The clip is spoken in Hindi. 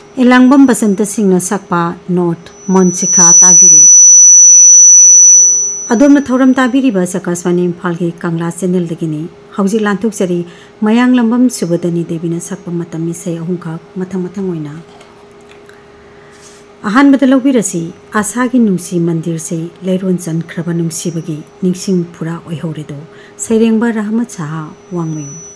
इलांगबम बसंत सिंह सकपा नोट मोनसिखा ताबिरी अदोमना थौरम ताबिरी बस आकाशवाणी इम्फाल की कंगला चैनल दगिनी हौजिक लांथोकचरी मयांग लंबम सुबदनी देवीना सकपा मतम इसै अहुंखा मथंग मथंग ओइना अहानबद लौबिरसी आसागी नुंसी मंदिर से लेरोन चनख्रबा नुंसीबगी निंगसिंग पुरा ओइहौरेदो सैरेंबा रहमत साहा वांगमयु।